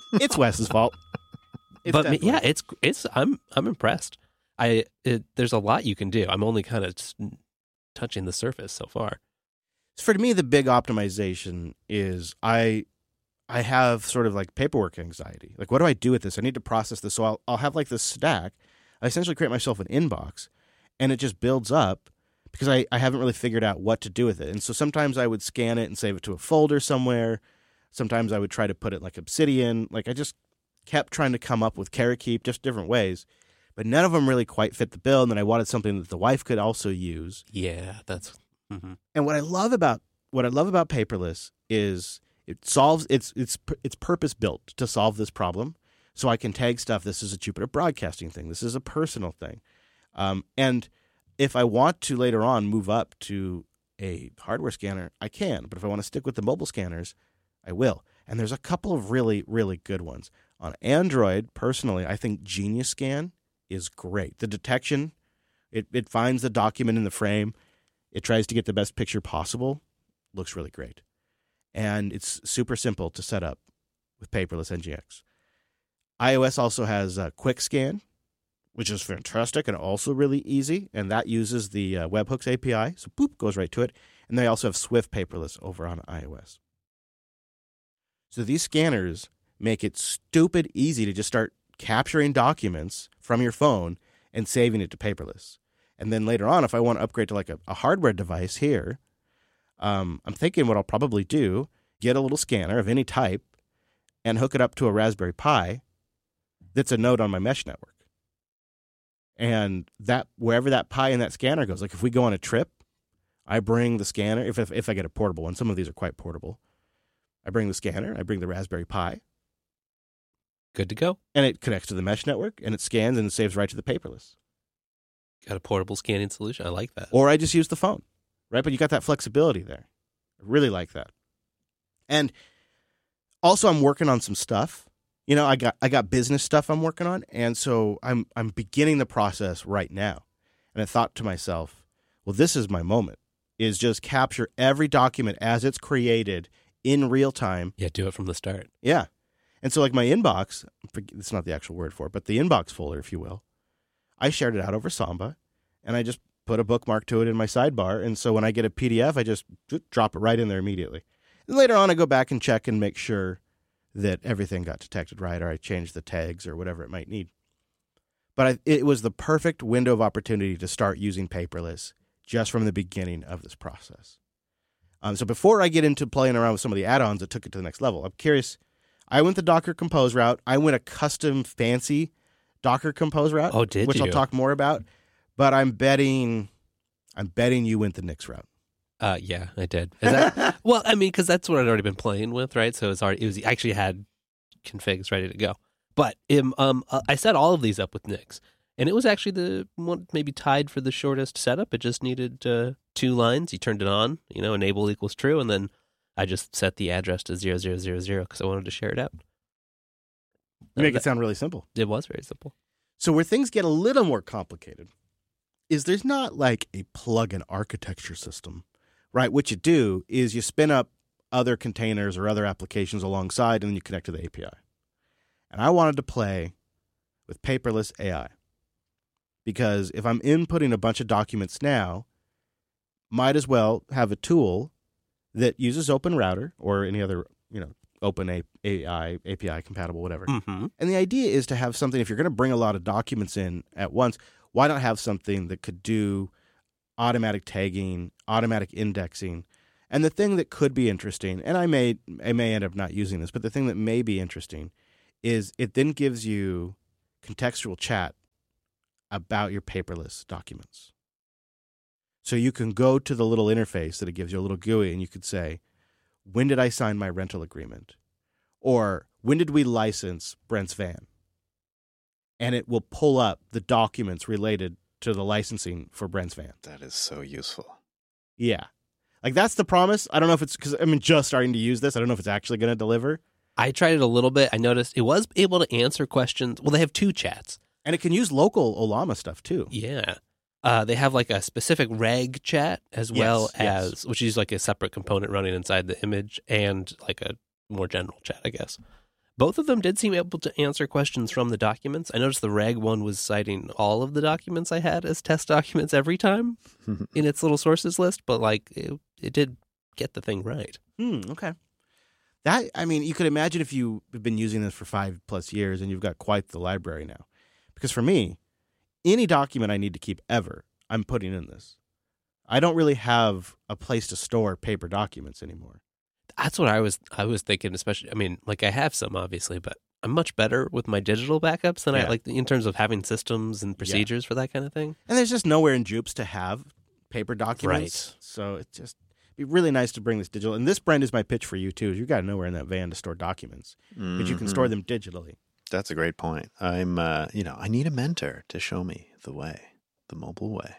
It's Wes's fault. It's but me- definitely- yeah, it's it's. I'm I'm impressed. I it, there's a lot you can do. I'm only kind of touching the surface so far. For me, the big optimization is I I have sort of like paperwork anxiety. Like, what do I do with this? I need to process this. So I'll, I'll have like this stack. I essentially create myself an inbox, and it just builds up because I, I haven't really figured out what to do with it. And so sometimes I would scan it and save it to a folder somewhere. Sometimes I would try to put it in like Obsidian. Like, I just kept trying to come up with Karakeep, just different ways. But none of them really quite fit the bill. And then I wanted something that the wife could also use. Yeah, that's. Mm-hmm. And what I love about what I love about Paperless is it solves it's it's it's purpose built to solve this problem. So I can tag stuff. This is a Jupiter Broadcasting thing. This is a personal thing. Um, and if I want to later on move up to a hardware scanner, I can. But if I want to stick with the mobile scanners, I will. And there's a couple of really, really good ones. On Android, personally, I think Genius Scan is great. The detection, it, it finds the document in the frame. It tries to get the best picture possible. Looks really great. And it's super simple to set up with Paperless N G X. iOS also has uh, Quick Scan, which is fantastic and also really easy. And that uses the uh, Webhooks A P I. So boop, goes right to it. And they also have Swift Paperless over on iOS. So these scanners make it stupid easy to just start capturing documents from your phone and saving it to Paperless. And then later on, if I want to upgrade to like a, a hardware device here, um, I'm thinking what I'll probably do, get a little scanner of any type and hook it up to a Raspberry Pi that's a node on my mesh network. And that wherever that Pi and that scanner goes, like if we go on a trip, I bring the scanner, if, if, if I get a portable one, some of these are quite portable. I bring the scanner, I bring the Raspberry Pi. Good to go. And it connects to the mesh network, and it scans and it saves right to the Paperless. Got a portable scanning solution. I like that. Or I just use the phone, right? But you got that flexibility there. I really like that. And also, I'm working on some stuff. You know, I got I got business stuff I'm working on, and so I'm I'm beginning the process right now. And I thought to myself, well, this is my moment, is just capture every document as it's created in real time. Yeah, do it from the start. Yeah. And so like my inbox, it's not the actual word for it, but the inbox folder, if you will, I shared it out over Samba, and I just put a bookmark to it in my sidebar. And so when I get a P D F, I just drop it right in there immediately. And later on, I go back and check and make sure that everything got detected right, or I changed the tags or whatever it might need. But I, it was the perfect window of opportunity to start using Paperless just from the beginning of this process. Um, so before I get into playing around with some of the add-ons that took it to the next level, I'm curious. I went the Docker Compose route. I went a custom fancy Docker Compose route. Oh, did which you? I'll talk more about. But I'm betting, I'm betting you went the Nix route. Uh, yeah, I did. Is that, well, I mean, because that's what I'd already been playing with, right? So it's already it was I actually had configs ready to go. But um, um, I set all of these up with Nix, and it was actually the one maybe tied for the shortest setup. It just needed uh, two lines. You turned it on, you know, enable equals true, and then I just set the address to zero zero zero zero because I wanted to share it out. You make it sound really simple. It was very simple. So where things get a little more complicated is there's not like a plug-in architecture system, right? What you do is you spin up other containers or other applications alongside, and then you connect to the A P I. And I wanted to play with Paperless A I because if I'm inputting a bunch of documents now, might as well have a tool that uses OpenRouter or any other, you know, Open A I, A P I compatible, whatever. Mm-hmm. And the idea is to have something, if you're going to bring a lot of documents in at once, why not have something that could do automatic tagging, automatic indexing? And the thing that could be interesting, and I may I may end up not using this, but the thing that may be interesting is it then gives you contextual chat about your paperless documents. So you can go to the little interface that it gives you, a little G U I, and you could say, when did I sign my rental agreement? Or when did we license Brent's van? And it will pull up the documents related to the licensing for Brent's van. That is so useful. Yeah. Like, that's the promise. I don't know if it's because I'm just starting to use this. I don't know if it's actually going to deliver. I tried it a little bit. I noticed it was able to answer questions. Well, they have two chats. And it can use local Olama stuff, too. Yeah. Uh, they have like a specific reg chat as well Yes, yes. as, which is like a separate component running inside the image, and like a more general chat, I guess. Both of them did seem able to answer questions from the documents. I noticed the reg one was citing all of the documents I had as test documents every time in its little sources list, but like it, it did get the thing right. Hmm, okay. That, I mean, you could imagine if you've been using this for five plus years and you've got quite the library now. Because for me, any document I need to keep ever, I'm putting in this. I don't really have a place to store paper documents anymore. That's what I was I was thinking, especially, I mean, like I have some obviously, but I'm much better with my digital backups than Yeah. I like in terms of having systems and procedures for that kind of thing. And there's just nowhere in Jupes to have paper documents. Right. So it's just be really nice to bring this digital. And this, Brent, is my pitch for you too. Is you got nowhere in that van to store documents, but you can store them digitally. That's a great point. I'm, uh, you know, I need a mentor to show me the way, the mobile way.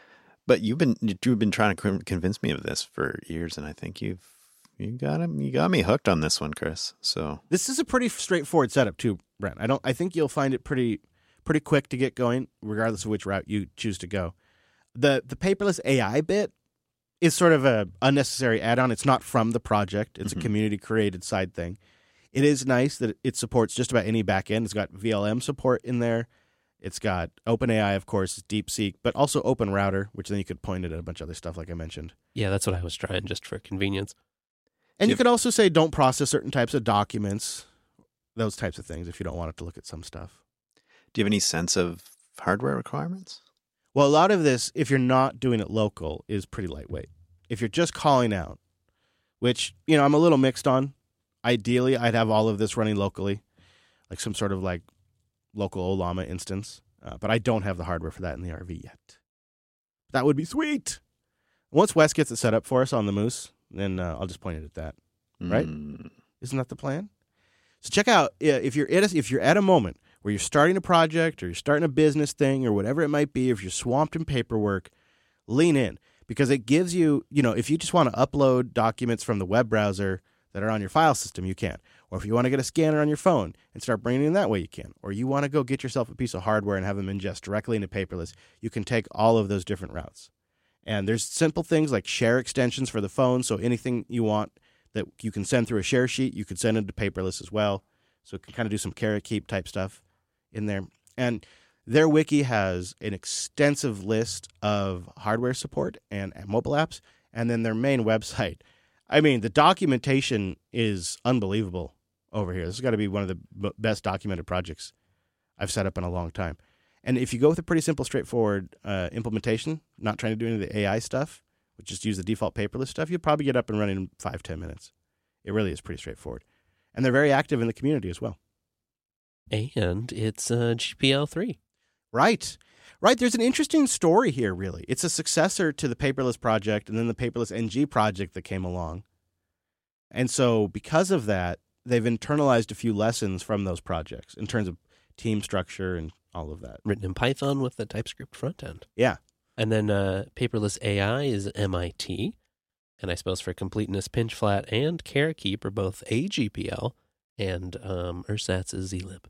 But you've been you've been trying to con- convince me of this for years, and I think you've you got him, you got me hooked on this one, Chris. So This is a pretty straightforward setup too, Brent. I don't. I think you'll find it pretty pretty quick to get going, regardless of which route you choose to go. the The paperless A I bit is sort of a unnecessary add-on. It's not from the project. It's Mhm. a community created side thing. It is nice that it supports just about any backend. It's got V L M support in there. It's got OpenAI, of course, DeepSeek, but also OpenRouter, which then you could point it at a bunch of other stuff like I mentioned. Yeah, that's what I was trying just for convenience. And you Yep. could also say don't process certain types of documents, those types of things if you don't want it to look at some stuff. do you have any sense of hardware requirements? Well, a lot of this, if you're not doing it local, is pretty lightweight. If you're just calling out, which, you know, I'm a little mixed on. Ideally, I'd have all of this running locally, like some sort of like local Olama instance. Uh, but I don't have the hardware for that in the R V yet. That would be sweet. Once Wes gets it set up for us on the Moose, then uh, I'll just point it at that. Right? Mm. Isn't that the plan? So check out, uh, if you're at a, if you're at a moment where you're starting a project or you're starting a business thing or whatever it might be, if you're swamped in paperwork, lean in, because it gives you, you know, if you just want to upload documents from the web browser that are on your file system, you can. Or if you want to get a scanner on your phone and start bringing it in that way, you can. Or you want to go get yourself a piece of hardware and have them ingest directly into paperless, you can take all of those different routes. And there's simple things like share extensions for the phone, so anything you want that you can send through a share sheet, you could send it to paperless as well. So it can kind of do some carrot keep type stuff in there. And their wiki has an extensive list of hardware support and, and mobile apps. And then their main website, I mean, the documentation is unbelievable over here. This has got to be one of the b- best documented projects I've set up in a long time. And if you go with a pretty simple, straightforward uh, implementation, not trying to do any of the A I stuff, but just use the default paperless stuff, you'll probably get up and running in five, ten minutes. It really is pretty straightforward. And they're very active in the community as well. And it's uh, G P L three. Right. Right. There's an interesting story here, really. It's a successor to the paperless project and then the paperless N G project that came along. And so because of that, they've internalized a few lessons from those projects in terms of team structure and all of that. Written in Python with the TypeScript front end. Yeah. And then uh, paperless A I is M I T. And I suppose for completeness, Pinchflat and Carakeep are both A G P L. And um, Ersatz is zlib.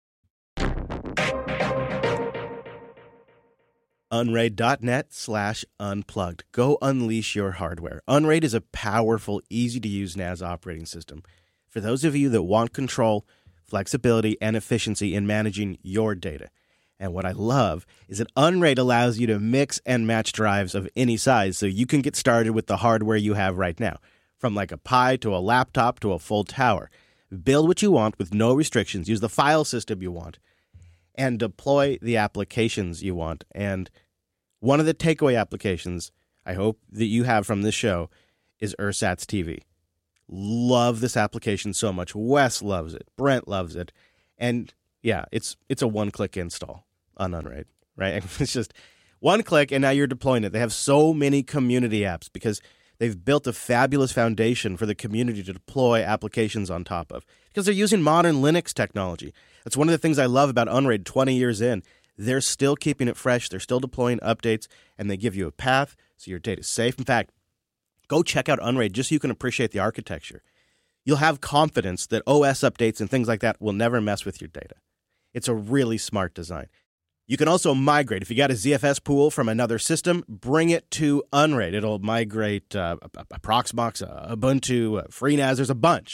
Unraid.net slash unplugged. Go unleash your hardware. Unraid is a powerful, easy-to-use N A S operating system for those of you that want control, flexibility, and efficiency in managing your data. And what I love is that Unraid allows you to mix and match drives of any size so you can get started with the hardware you have right now, from like a Pi to a laptop to a full tower. Build what you want with no restrictions. Use the file system you want and deploy the applications you want. And one of the takeaway applications I hope that you have from this show is Ersatz T V. Love this application so much. Wes loves it. Brent loves it. And yeah, it's it's a one-click install on Unraid, right? It's just one click, and now you're deploying it. They have so many community apps because they've built a fabulous foundation for the community to deploy applications on top of because they're using modern Linux technology. That's one of the things I love about Unraid twenty years in. They're still keeping it fresh. They're still deploying updates, and they give you a path so your data's safe. In fact, go check out Unraid just so you can appreciate the architecture. You'll have confidence that O S updates and things like that will never mess with your data. It's a really smart design. You can also migrate. If you got a Z F S pool from another system, bring it to Unraid. It'll migrate uh, Proxmox, uh, Ubuntu, uh, FreeNAS. There's a bunch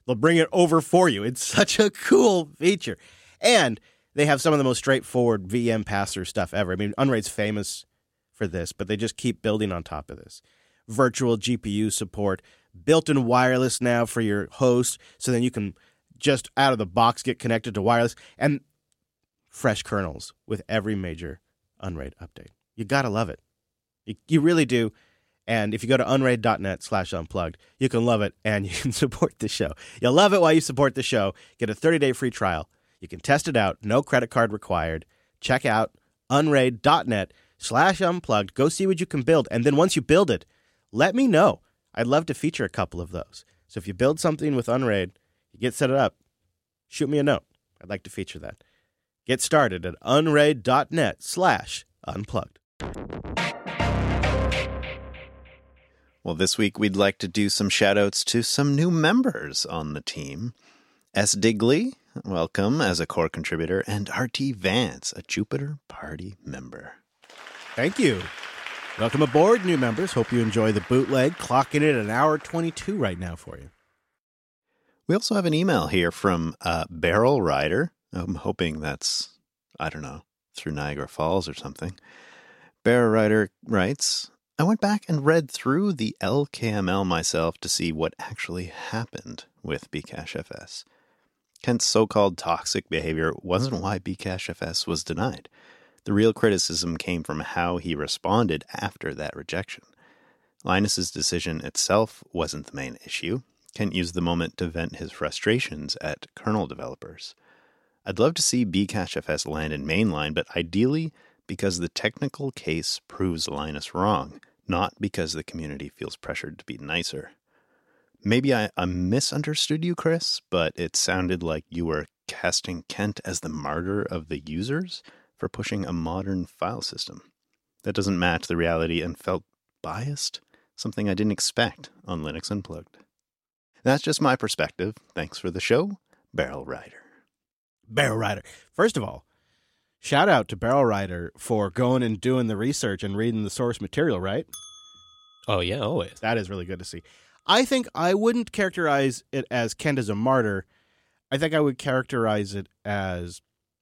They'll bring it over for you. It's such a cool feature. And they have some of the most straightforward V M pass-through stuff ever. I mean, Unraid's famous for this, but they just keep building on top of this. Virtual G P U support, built-in wireless now for your host, so then you can just out of the box get connected to wireless, and fresh kernels with every major Unraid update. You gotta love it. You, you really do. And if you go to unraid.net slash unplugged, you can love it and you can support the show. You'll love it while you support the show. Get a thirty-day free trial. You can test it out. No credit card required. Check out unraid.net slash unplugged. Go see what you can build. And then once you build it, let me know. I'd love to feature a couple of those. So if you build something with Unraid, you get set it up, shoot me a note. I'd like to feature that. Get started at unraid.net slash unplugged. Well, this week we'd like to do some shout-outs to some new members on the team. S. Digley, welcome as a core contributor, and R T. Vance, a Jupiter Party member. Thank you. Welcome aboard, new members. Hope you enjoy the bootleg. Clocking it at an hour twenty-two right now for you. We also have an email here from uh, Barrel Rider. I'm hoping that's, I don't know, through Niagara Falls or something. Barrel Rider writes, I went back and read through the L K M L myself to see what actually happened with Bcachefs. Kent's so-called toxic behavior wasn't why Bcachefs was denied. The real criticism came from how he responded after that rejection. Linus's decision itself wasn't the main issue. Kent used the moment to vent his frustrations at kernel developers. I'd love to see Bcachefs land in mainline, but ideally because the technical case proves Linus wrong, not because the community feels pressured to be nicer. Maybe I, I misunderstood you, Chris, but it sounded like you were casting Kent as the martyr of the users for pushing a modern file system. That doesn't match the reality and felt biased, something I didn't expect on Linux Unplugged. That's just my perspective. Thanks for the show, Barrel Rider. Barrel Rider. First of all, shout out to Barrel Rider for going and doing the research and reading the source material, right? Oh, yeah, always. That is really good to see. I think I wouldn't characterize it as Kent as a martyr. I think I would characterize it as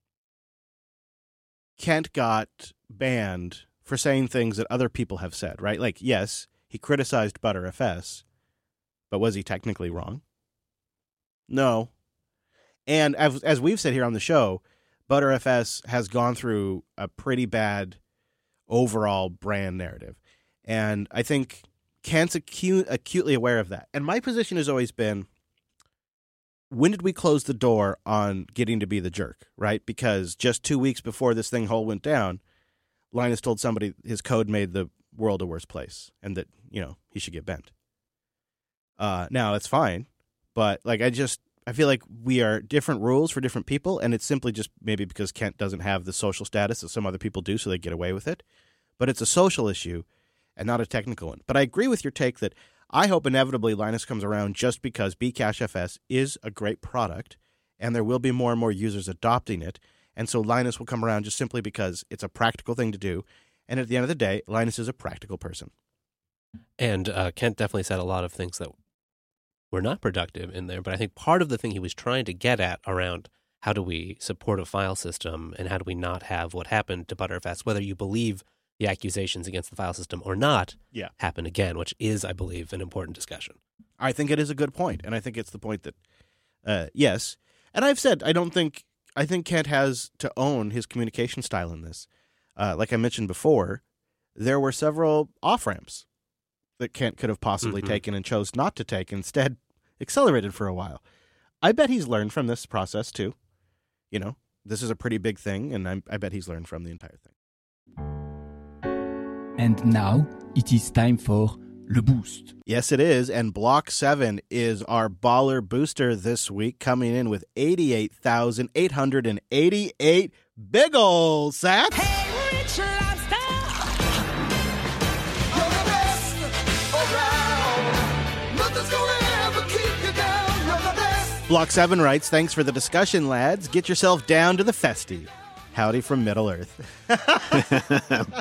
Kent got banned for saying things that other people have said, right? Like, yes, he criticized ButterFS, but was he technically wrong? No. And as, as we've said here on the show, ButterFS has gone through a pretty bad overall brand narrative. And I think Kent's acute, acutely aware of that. And my position has always been, when did we close the door on getting to be the jerk, right? Because just two weeks before this thing whole went down, Linus told somebody his code made the world a worse place and that, you know, he should get bent. Uh, now, it's fine. But, like, I just, I feel like we are different rules for different people, and it's simply just maybe because Kent doesn't have the social status that some other people do, so they get away with it. But it's a social issue and not a technical one. But I agree with your take that I hope inevitably Linus comes around just because Bcachefs is a great product, and there will be more and more users adopting it. And so Linus will come around just simply because it's a practical thing to do. And at the end of the day, Linus is a practical person. And uh, Kent definitely said a lot of things that were not productive in there. But I think part of the thing he was trying to get at around how do we support a file system and how do we not have what happened to ButterFS, whether you believe the accusations against the file system or not, yeah. happen again, which is, I believe, an important discussion. I think it is a good point, and I think it's the point that, uh, yes, and I've said I don't think I think Kent has to own his communication style in this. Uh, like I mentioned before, there were several off ramps that Kent could have possibly mm-hmm. taken and chose not to take, instead accelerated for a while. I bet he's learned from this process too. You know, this is a pretty big thing, and I, I bet he's learned from the entire thing. And now it is time for Le Boost. Yes, it is. And Block seven is our baller booster this week, coming in with eighty-eight thousand eight hundred eighty-eight big ol' sats. Hey, Rich Lobster! You're the best around. Nothing's gonna ever keep you down. You're the best. Block seven writes, thanks for the discussion, lads. Get yourself down to the festy. Howdy from Middle-earth.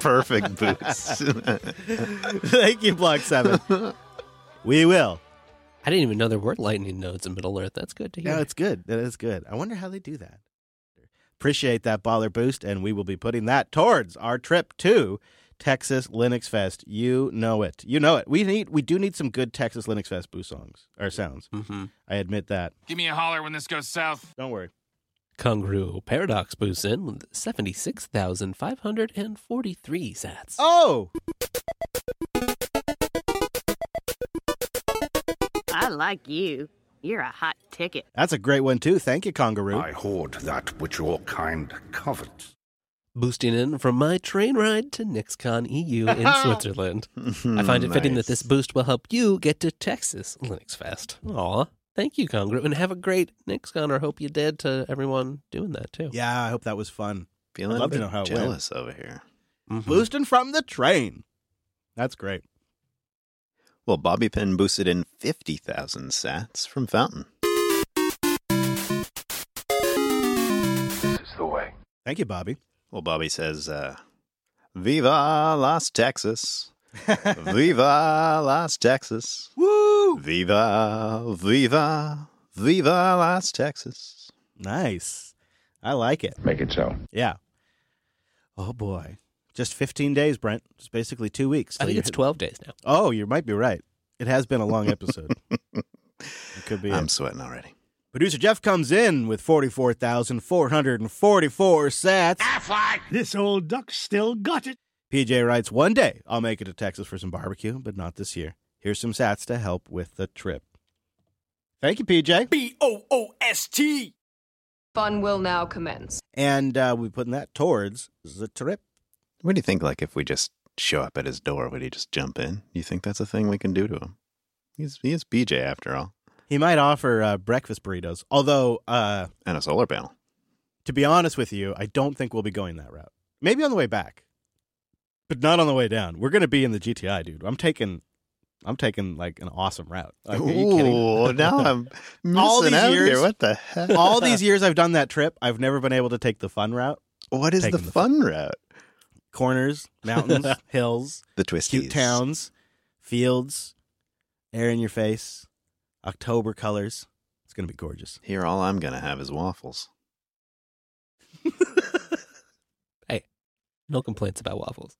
Perfect boost. Thank you, Block seven. We will. I didn't even know there were lightning nodes in Middle Earth. That's good to hear. Yeah, it's good. That is good. I wonder how they do that. Appreciate that baller boost, and we will be putting that towards our trip to Texas Linux Fest. You know it. You know it. We need. We do need some good Texas Linux Fest boost songs or sounds. Mm-hmm. I admit that. Give me a holler when this goes south. Don't worry. Congru Paradox boosts in with seventy-six thousand five hundred forty-three sats. Oh, I like you. You're a hot ticket. that's a great one too. Thank you, Congaroo. I hoard that which your kind covet. Boosting in from my train ride to NixCon E U in Switzerland. I find it fitting that this boost will help you get to Texas Linux Fest. Aw. Thank you, Congru, and have a great NixCon, or hope you did to everyone doing that, too. Yeah, I hope that was fun. Feeling I'd love a to bit know how it jealous over here. Mhm. Boosting from the train. That's great. Well, Bobby Pin boosted in fifty thousand sats from Fountain. This is the way. Thank you, Bobby. Well, Bobby says, uh, Viva Las Texas. Viva Las Texas. Woo! Viva, viva, viva Las Texas. Nice. I like it. Make it so. Yeah. Oh, boy. Just fifteen days, Brent. Just basically two weeks. I till think you're it's hit- twelve days now. Oh, you might be right. It has been a long episode. It could be I'm it. sweating already. Producer Jeff comes in with forty-four thousand four hundred forty-four sats. This old duck still got it. P J writes, one day I'll make it to Texas for some barbecue, but not this year. Here's some sats to help with the trip. Thank you, P J. B O O S T. Fun will now commence. And uh, we're putting that towards the trip. What do you think, like, if we just show up at his door, would he just jump in? You think that's a thing we can do to him? He's, he is B J, after all. He might offer uh, breakfast burritos, although, uh, And a solar panel. to be honest with you, I don't think we'll be going that route. Maybe on the way back, but not on the way down. We're going to be in the G T I, dude. I'm taking, I'm taking like an awesome route. Like, are you kidding? Ooh, now I'm missing All these out years- here. What the heck? All these years I've done that trip, I've never been able to take the fun route. What is the taking the- fun route? Corners, mountains, hills, The twisties. cute towns, fields, air in your face, October colors. It's going to be gorgeous. Here, all I'm going to have is waffles. No complaints about waffles.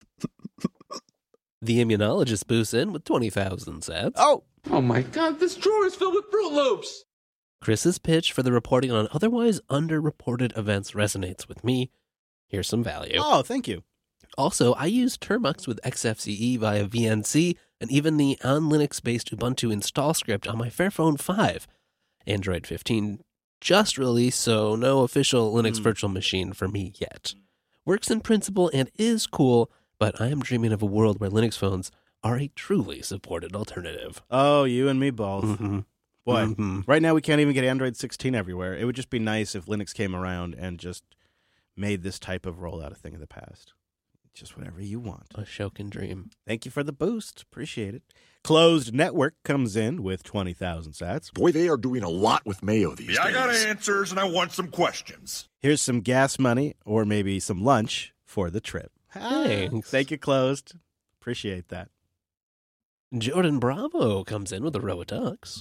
The immunologist boosts in with twenty thousand sats. Oh, Oh my god, this drawer is filled with Fruit Loops. Chris's pitch for the reporting on otherwise underreported events resonates with me. Here's some value. oh, thank you. Also, I use Termux with X F C E via V N C and even the on Linux-based Ubuntu install script on my Fairphone five. Android fifteen just released, so no official Linux Mm. virtual machine for me yet. Works in principle and is cool, but I am dreaming of a world where Linux phones are a truly supported alternative. Oh, you and me both. Mm-hmm. Boy, Mhm. right now we can't even get Android sixteen everywhere. It would just be nice if Linux came around and just made this type of rollout a thing of the past. Just whatever you want. A Shokin dream. Thank you for the boost. Appreciate it. Closed Network comes in with twenty thousand sats. Boy, they are doing a lot with Mayo these Yeah, I got days. answers and I want some questions. Here's some gas money or maybe some lunch for the trip. Thanks. Thank you, Closed. Appreciate that. Jordan Bravo comes in with a row of ducks.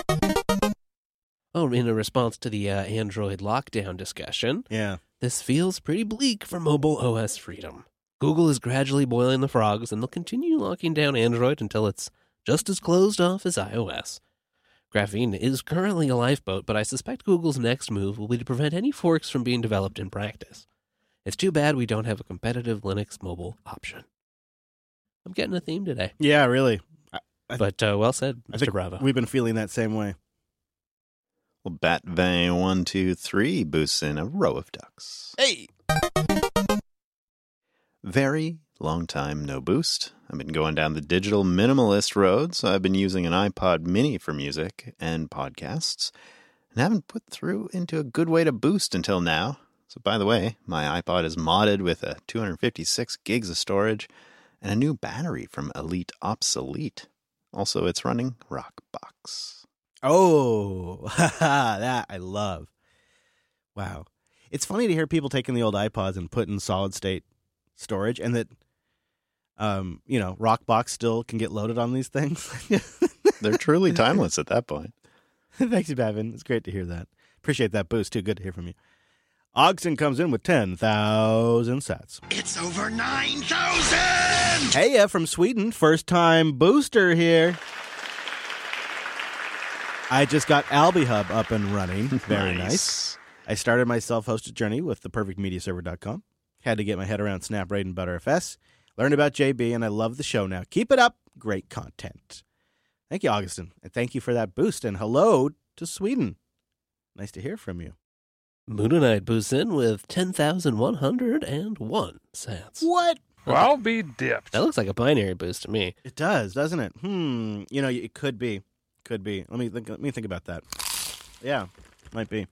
Oh, in a response to the uh, Android lockdown discussion, Yeah. this feels pretty bleak for mobile O S freedom. Google is gradually boiling the frogs, and they'll continue locking down Android until it's just as closed off as iOS. Graphene is currently a lifeboat, but I suspect Google's next move will be to prevent any forks from being developed in practice. It's too bad we don't have a competitive Linux mobile option. I'm getting a theme today, Yeah, really. I, I, but uh, well said, I Mister think Bravo. we've been feeling that same way. Well, Batvang one two three boosts in a row of ducks. Hey! Very long time no boost. I've been going down the digital minimalist road, so I've been using an iPod mini for music and podcasts, and haven't put through into a good way to boost until now. So, by the way, my iPod is modded with a two hundred fifty-six gigs of storage and a new battery from Elite Obsolete. Also, it's running Rockbox. Oh, that I love. Wow. It's funny to hear people taking the old iPods and putting solid state storage, and that, um, you know, Rockbox still can get loaded on these things. They're truly timeless at that point. Thanks, Bavin. It's great to hear that. Appreciate that boost, too. Good to hear from you. Ogson comes in with ten thousand sats. It's over nine thousand! Hey, uh, from Sweden. First-time booster here. I just got AlbiHub up and running. Very nice. nice. I started my self-hosted journey with the perfect media server dot com. Had to get my head around SnapRaid and ButterFS. Learned about J B, and I love the show now. Keep it up. Great content. Thank you, Augustin. And thank you for that boost. And hello to Sweden. Nice to hear from you. Moonanite boosts in with ten thousand one hundred one sats. What? Well, be dipped. That looks like a binary boost to me. It does, doesn't it? Hmm. You know, it could be. Could be. Let me think, let me think about that. Yeah, might be.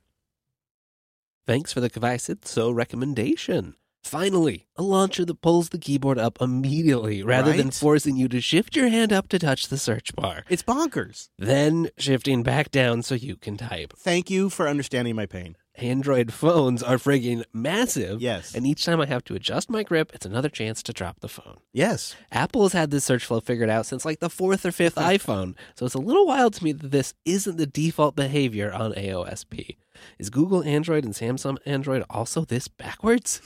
Thanks for the Kvaisitso recommendation. Finally, a launcher that pulls the keyboard up immediately rather Right? than forcing you to shift your hand up to touch the search bar. It's bonkers. Then shifting back down so you can type. Thank you for understanding my pain. Android phones are friggin' massive. Yes. And each time I have to adjust my grip, it's another chance to drop the phone. Yes. Apple has had this search flow figured out since like the fourth or fifth iPhone, so it's a little wild to me that this isn't the default behavior on A O S P. Is Google Android and Samsung Android also this backwards?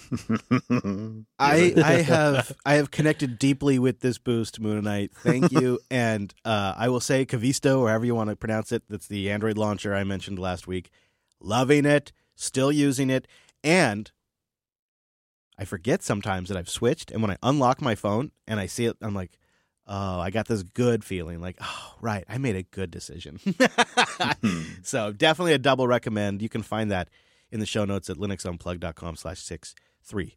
I I have I have connected deeply with this boost, Moonanite. Thank you. And uh, I will say Kavisto, or however you want to pronounce it, that's the Android launcher I mentioned last week. Loving it, still using it, and I forget sometimes that I've switched, and when I unlock my phone and I see it, I'm like, oh, I got this good feeling, like, oh, right, I made a good decision. So definitely a double recommend. You can find that in the show notes at linuxunplug.com slash 630.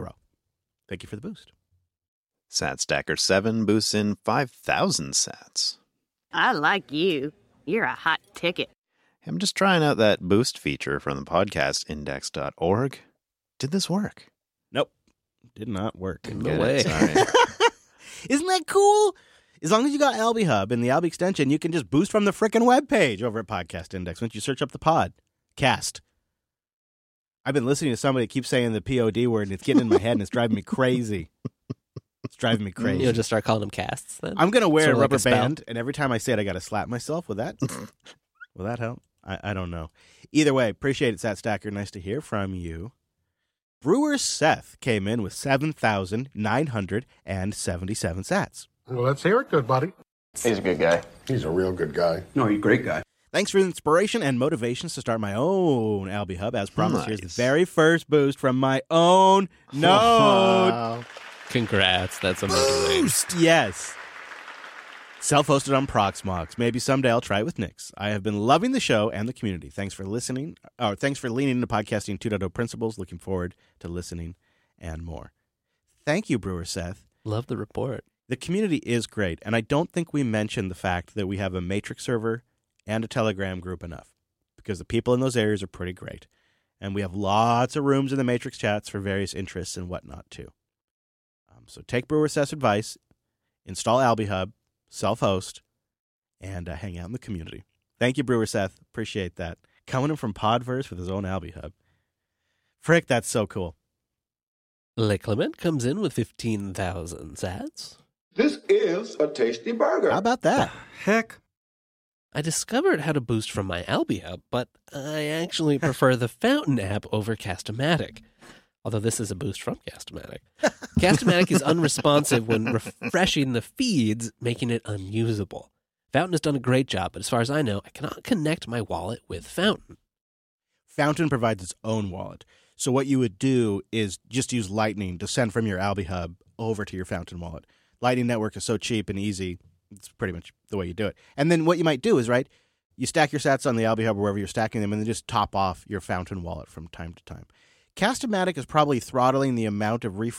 Thank you for the boost. SatStacker seven boosts in five thousand sats. I like you. You're a hot ticket. I'm just trying out that boost feature from the podcast index dot org. Did this work? Nope. Did not work. No Get it, way. Sorry. Isn't that cool? As long as you got AlbiHub and the Albi extension, you can just boost from the frickin' webpage over at Podcast Index once you search up the pod. Cast. I've been listening to somebody keep saying the P O D word, and it's getting in my head, and it's driving me crazy. It's driving me crazy. You'll just start calling them casts then? I'm going to wear Sort a of like rubber a spell. band, and every time I say it, I got to slap myself. Will that, will that help? I, I don't know. Either way, appreciate it, SatStacker. Nice to hear from you. Brewer Seth came in with seven thousand nine hundred seventy-seven sats. Well, let's hear it, good buddy. He's a good guy. He's a real good guy. No, he's a great guy. Thanks for the inspiration and motivations to start my own AlbiHub. As promised, Nice. here's the very first boost from my own node. Wow. Congrats. That's amazing. Boost, yes. Self-hosted on Proxmox. Maybe someday I'll try it with Nix. I have been loving the show and the community. Thanks for listening. Or thanks for leaning into podcasting two point oh principles. Looking forward to listening and more. Thank you, Brewer Seth. Love the report. The community is great, and I don't think we mentioned the fact that we have a Matrix server and a Telegram group enough, because the people in those areas are pretty great. And we have lots of rooms in the Matrix chats for various interests and whatnot, too. Um, so take Brewer Seth's advice, install AlbiHub, self-host, and uh, hang out in the community. Thank you, Brewer Seth. Appreciate that. Coming in from Podverse with his own AlbiHub. Frick, that's so cool. Le Clement comes in with fifteen thousand sats. This is a tasty burger. How about that? Heck. I discovered how to boost from my AlbiHub, but I actually prefer the Fountain app over Cast-O-Matic. Although this is a boost from Cast-O-Matic. Cast-O-Matic is unresponsive when refreshing the feeds, making it unusable. Fountain has done a great job, but as far as I know, I cannot connect my wallet with Fountain. Fountain provides its own wallet. So what you would do is just use Lightning to send from your AlbiHub over to your Fountain wallet. Lightning Network is so cheap and easy, it's pretty much the way you do it. And then what you might do is, right, you stack your sats on the AlbiHub or wherever you're stacking them, and then just top off your Fountain wallet from time to time. Cast-O-Matic is probably throttling the amount of refresh